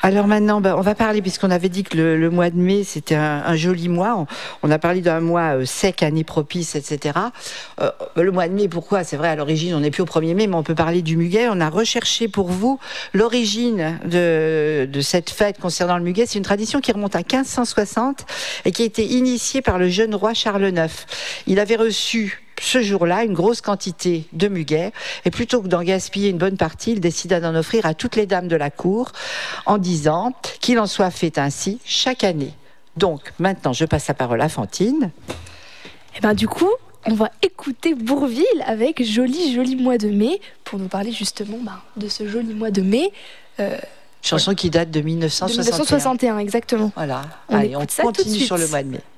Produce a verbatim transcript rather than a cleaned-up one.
Alors maintenant, ben, on va parler, puisqu'on avait dit que le, le mois de mai, c'était un, un joli mois. On, on a parlé d'un mois euh, sec, année propice, et cetera. Euh, le mois de mai, pourquoi? C'est vrai, à l'origine, on n'est plus au premier mai, mais on peut parler du muguet. On a recherché pour vous l'origine de, de cette fête concernant le muguet. C'est une tradition qui remonte à quinze cent soixante et qui a été initiée par le jeune roi Charles neuf. Il avait reçu ce jour-là une grosse quantité de muguet et plutôt que d'en gaspiller une bonne partie, il décida d'en offrir à toutes les dames de la cour en disant qu'il en soit fait ainsi chaque année. Donc maintenant je passe la parole à Fantine. Et ben du coup on va écouter Bourvil avec Joli Joli Mois de Mai pour nous parler justement ben, de ce joli mois de mai. Euh, Chanson ouais. qui date de mille neuf cent soixante et un. mille neuf cent soixante et un exactement. Voilà. On Allez, on écoute ça tout de continue suite. sur le mois de mai.